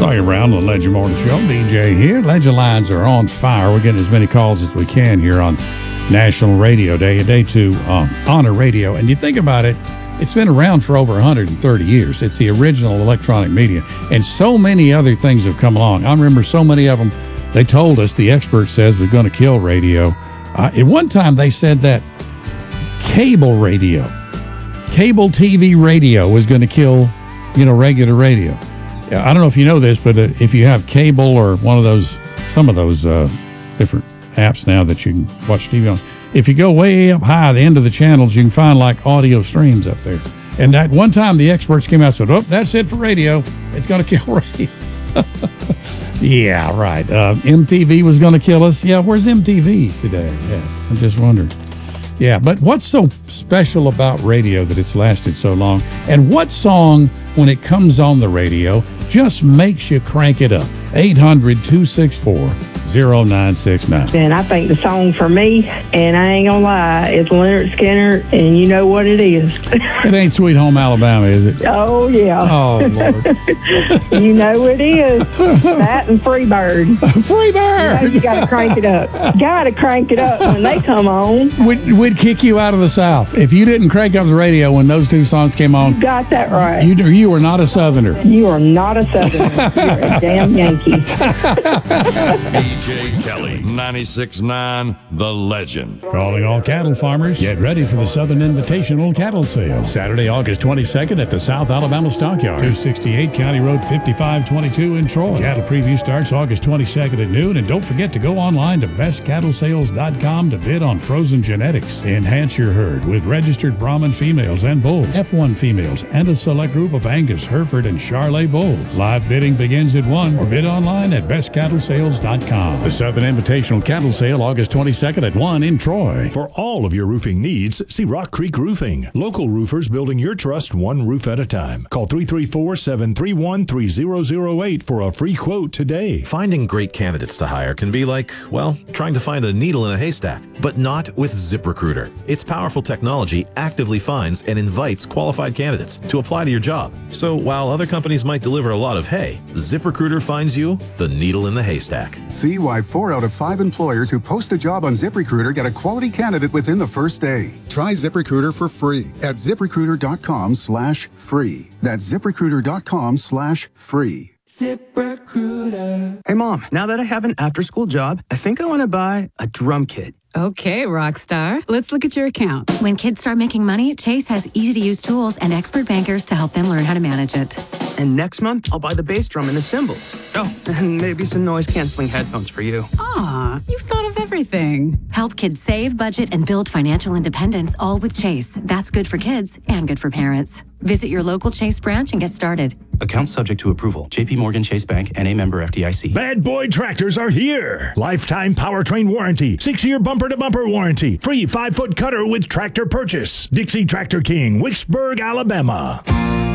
Sawyer Brown on the Legend Morning Show. DJ here. Legend lines are on fire. We're getting as many calls as we can here on National Radio Day, a day to honor radio. And you think about it, it's been around for over 130 years. It's the original electronic media. And so many other things have come along. I remember so many of them. They told us, the expert says, we're going to kill radio. At one time, they said that cable TV radio was going to kill, regular radio. I don't know if you know this, but if you have cable or some of those different apps now that you can watch TV on, if you go way up high, the end of the channels, you can find like audio streams up there. And at one time, the experts came out and said, "Oh, that's it for radio. It's going to kill radio." Yeah, right. MTV was going to kill us. Yeah, where's MTV today? Yeah, I'm just wondering. Yeah, but what's so special about radio that it's lasted so long? And what song, when it comes on the radio, just makes you crank it up? 800-264-0969. And I think the song for me, and I ain't gonna lie, is Leonard Skinner, and you know what it is. It ain't Sweet Home Alabama, is it? Oh, yeah. Oh, Lord. You know it is. That and Freebird. Freebird! You gotta crank it up. Gotta crank it up when they come on. We'd kick you out of the South. If you didn't crank up the radio when those two songs came on. You got that right. You were not a Southerner. You are not a Southerner. You're a damn Yankee. DJ Kelly, 96.9, The Legend. Calling all cattle farmers, get ready for the Southern Invitational Cattle Sale. Saturday, August 22nd at the South Alabama Stockyard, 268 County Road 5522 in Troy. Cattle preview starts August 22nd at noon, and don't forget to go online to bestcattlesales.com to bid on frozen genetics. Enhance your herd with registered Brahman females and bulls, F1 females, and a select group of Angus, Hereford, and Charolais bulls. Live bidding begins at 1 or bid online at bestcattlesales.com. The Southern Invitational Cattle Sale, August 22nd at 1 in Troy. For all of your roofing needs, see Rock Creek Roofing. Local roofers building your trust one roof at a time. Call 334-731-3008 for a free quote today. Finding great candidates to hire can be like, trying to find a needle in a haystack, but not with ZipRecruiter. Its powerful technology actively finds and invites qualified candidates to apply to your job. So while other companies might deliver a lot of hay, ZipRecruiter finds you the needle in the haystack. See why 4 out of 5 employers who post a job on ZipRecruiter get a quality candidate within the first day. Try ZipRecruiter for free at ZipRecruiter.com/free. That's ZipRecruiter.com/free. ZipRecruiter. Hey, Mom, now that I have an after-school job, I think I want to buy a drum kit. Okay, Rockstar. Let's look at your account. When kids start making money, Chase has easy-to-use tools and expert bankers to help them learn how to manage it. And next month, I'll buy the bass drum and the cymbals. Oh, and maybe some noise-canceling headphones for you. Aw, you've thought of everything. Help kids save, budget, and build financial independence, all with Chase. That's good for kids and good for parents. Visit your local Chase branch and get started. Account subject to approval. J.P. Morgan Chase Bank, N.A. member FDIC. Bad Boy Tractors are here. Lifetime powertrain warranty. 6-year bumper-to-bumper warranty. Free 5-foot cutter with tractor purchase. Dixie Tractor King, Wicksburg, Alabama.